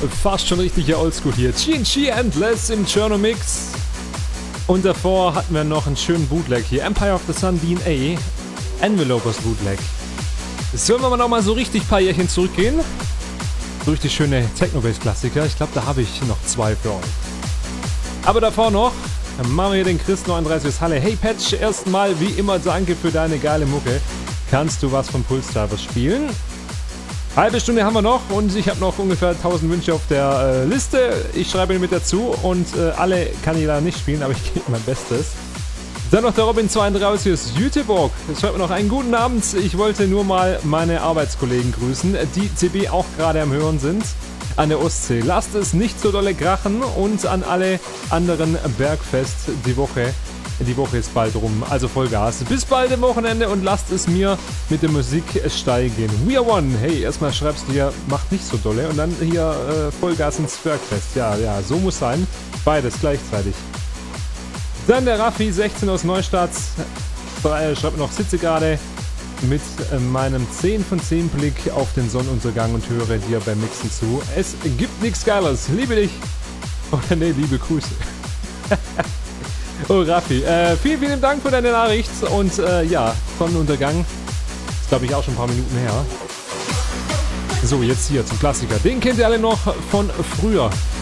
fast schon richtiger Oldschool hier. GNG Endless im Journal Mix. Und davor hatten wir noch einen schönen Bootleg hier. Empire of the Sun DNA. Envelopers Bootleg. Sollen wir mal noch mal so richtig ein paar Jährchen zurückgehen? Durch die schöne Techno-Bass-Klassiker. Ich glaube, da habe ich noch 2 für euch. Aber davor noch, machen wir hier den Chris 39 Halle. Hey Patch, erstmal wie immer danke für deine geile Mucke. Kannst du was von Pulse-Drivers spielen? Halbe Stunde haben wir noch und ich habe noch ungefähr 1000 Wünsche auf der Liste. Ich schreibe mit dazu und alle kann ich leider nicht spielen, aber ich gebe mein Bestes. Dann noch der Robin 32 aus Jüteborg. Das schreibt mir noch einen guten Abend. Ich wollte nur mal meine Arbeitskollegen grüßen, die CB auch gerade am Hören sind. An der Ostsee. Lasst es nicht so dolle krachen und an alle anderen Bergfest die Woche. Die Woche ist bald rum, also Vollgas. Bis bald am Wochenende und lasst es mir mit der Musik steigen. We are one. Hey, erstmal schreibst du hier, macht nicht so dolle und dann hier Vollgas ins Bergfest. Ja, so muss sein. Beides gleichzeitig. Dann der Raffi 16 aus Neustadt. Schreibt noch, sitze gerade mit meinem 10 von 10 Blick auf den Sonnenuntergang und höre dir beim Mixen zu. Es gibt nichts Geiles. Liebe dich. Oder nee, liebe Grüße. Oh, Raffi. Vielen Dank für deine Nachricht. Und ja, Sonnenuntergang. Ist, glaube ich, auch schon ein paar Minuten her. So, jetzt hier zum Klassiker. Den kennt ihr alle noch von früher.